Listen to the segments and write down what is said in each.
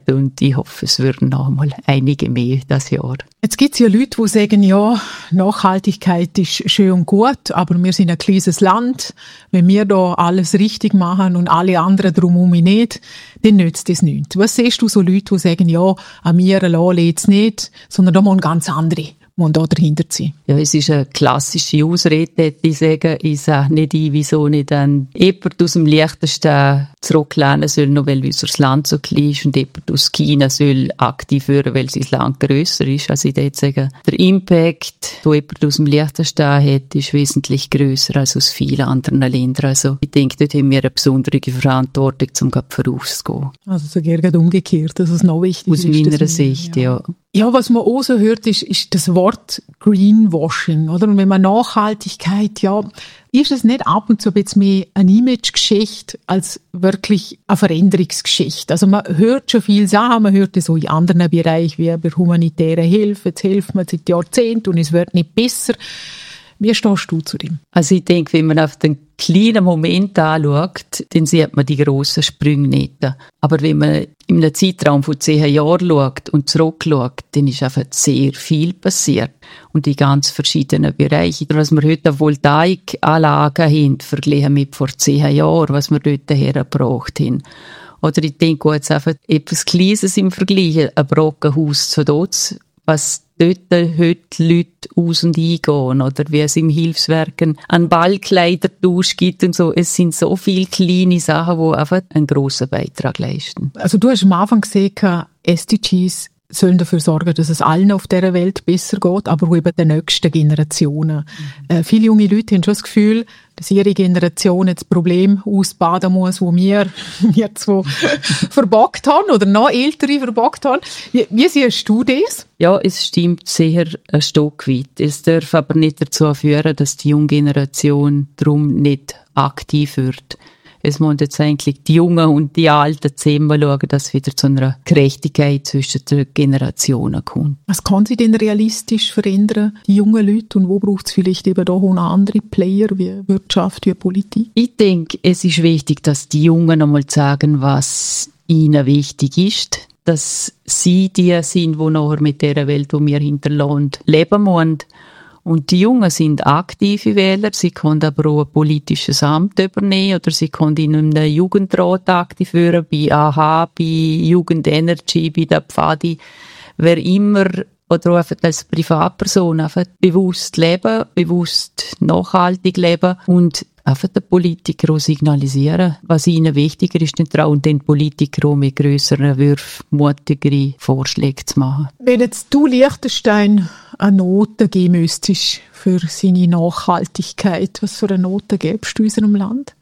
und ich hoffe, es würden noch einmal einige mehr das Jahr. Jetzt gibt es ja Leute, die sagen, ja, Nachhaltigkeit ist schön und gut, aber wir sind ein kleines Land. Wenn wir da alles richtig machen und alle anderen drumherum nicht, dann nützt das nichts. Was siehst du so Leute, die sagen, ja, an mir lässt es nicht, sondern da müssen ganz andere da dahinter sein? Ja, es ist eine klassische Ausrede, die sagen, ich sage nicht ein, wieso nicht jemand aus dem Liechtenstein zurücklehnen soll, nur weil unser Land so klein ist, und jemand aus China soll aktiv werden, weil sein Land grösser ist. Also ich würde sagen, der Impact, den jemand aus dem Liechtenstein hat, ist wesentlich grösser als aus vielen anderen Ländern. Also ich denke, dort haben wir eine besondere Verantwortung, um vorauszugehen. Also sogar gerade umgekehrt, dass es noch wichtig ist. Aus meiner Sicht, ja. Ja, was man auch so hört, ist das Wort Greenwashing, oder? Und wenn man Nachhaltigkeit, ja, ist es nicht ab und zu ein bisschen mehr eine Imagegeschichte als wirklich eine Veränderungsgeschichte? Also man hört schon viel Sachen, man hört es so in anderen Bereichen wie bei humanitärer Hilfe, jetzt hilft man seit Jahrzehnten und es wird nicht besser. Wie stehst du zu dem? Also ich denke, wenn man auf den kleinen Moment anschaut, dann sieht man die grossen Sprünge nicht. Aber wenn man in einem Zeitraum von 10 Jahren schaut und zurückschaut, dann ist einfach sehr viel passiert. Und in ganz verschiedenen Bereichen. Was wir heute an Voltaikanlagen haben, verglichen mit vor 10 Jahren, was wir dort hergebracht haben. Oder ich denke jetzt einfach etwas Kleines im Vergleich, ein Brockenhaus zu dort, was dort heute Leute aus- und eingehen, oder wie es im Hilfswerken einen Ballkleidertausch gibt und so. Es sind so viele kleine Sachen, die einfach einen grossen Beitrag leisten. Also du hast am Anfang gesagt, SDGs sollen dafür sorgen, dass es allen auf dieser Welt besser geht, aber auch eben den nächsten Generationen. Viele junge Leute haben schon das Gefühl, dass ihre Generation jetzt Probleme ausbaden muss, wo wir jetzt verbockt haben oder noch Ältere verbockt haben. Wie siehst du das? Ja, es stimmt sehr ein Stück weit. Es darf aber nicht dazu führen, dass die junge Generation darum nicht aktiv wird. Es müssen jetzt eigentlich die Jungen und die Alten zusammen schauen, dass es wieder zu einer Gerechtigkeit zwischen den Generationen kommt. Was kann sie denn realistisch verändern, die jungen Leute? Und wo braucht es vielleicht eben doch auch noch andere Player wie Wirtschaft, wie Politik? Ich denke, es ist wichtig, dass die Jungen einmal sagen, was ihnen wichtig ist. Dass sie die sind, die nachher mit der Welt, die wir hinterlassen, leben müssen. Und die Jungen sind aktive Wähler, sie können aber auch ein politisches Amt übernehmen oder sie können in einem Jugendrat aktiv werden, bei AHA, bei Jugendenergy, bei der Pfadi, wer immer, oder auch einfach als Privatperson einfach bewusst leben, bewusst nachhaltig leben und einfach den Politikern auch signalisieren, was ihnen wichtiger ist, und trauen den Politikern auch mit grösseren Würfen mutigere Vorschläge zu machen. Wenn jetzt du Liechtenstein eine Note geben müsstest für seine Nachhaltigkeit, was für eine Note gibst du unserem Land?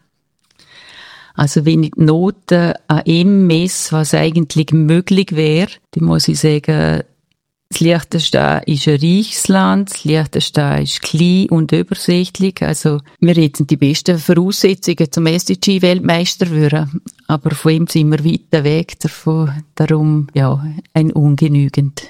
Also wenn ich die Note an ihm messe, was eigentlich möglich wäre, dann muss ich sagen, das Liechtenstein ist ein reiches Land, das Liechtenstein ist klein und übersichtlich. Also wir hätten die besten Voraussetzungen zum SDG-Weltmeister werden, aber von ihm sind wir weit weg davon, darum ja, ein ungenügend.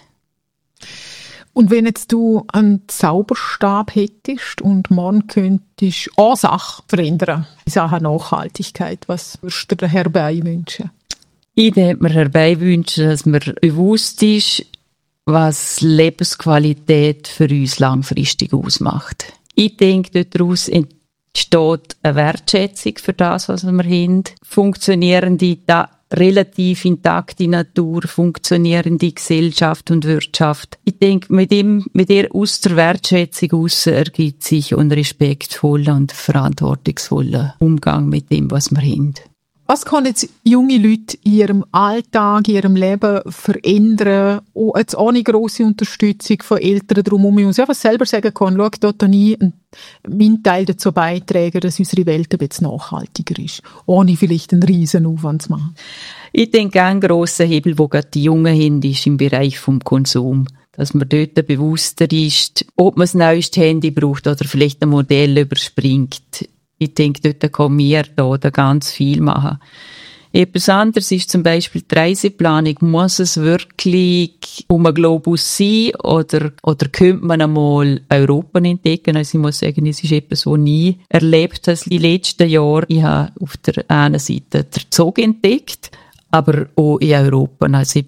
Und wenn jetzt du einen Zauberstab hättest und morgen könntest eine Sache verändern, in Sachen Nachhaltigkeit, was würdest du dir herbei wünschen? Ich würde mir herbei wünschen, dass mir bewusst ist, was Lebensqualität für uns langfristig ausmacht. Ich denke, daraus entsteht eine Wertschätzung für das, was wir haben. Funktionierende, relativ intakte Natur, funktionierende Gesellschaft und Wirtschaft. Ich denke, mit der aus der Wertschätzung heraus ergibt sich ein respektvoller und verantwortungsvoller Umgang mit dem, was wir haben. Was können jetzt junge Leute in ihrem Alltag, in ihrem Leben verändern, jetzt ohne grosse Unterstützung von Eltern drumherum, und sie einfach selber sagen können, schau, dort habe ich meinen Teil dazu beitragen, dass unsere Welt ein bisschen nachhaltiger ist, ohne vielleicht einen riesen Aufwand zu machen? Ich denke, ein grosser Hebel, den gerade die Jungen haben, ist im Bereich vom Konsum. Dass man dort bewusster ist, ob man das neueste Handy braucht oder vielleicht ein Modell überspringt. Ich denke, dort können wir da ganz viel machen. Etwas anderes ist zum Beispiel die Reiseplanung. Muss es wirklich um einen Globus sein oder könnte man einmal Europa entdecken? Also ich muss sagen, es ist etwas, was ich nie erlebt habe in den letzten Jahren. Ich habe auf der einen Seite den Zug entdeckt, aber auch in Europa. Also ich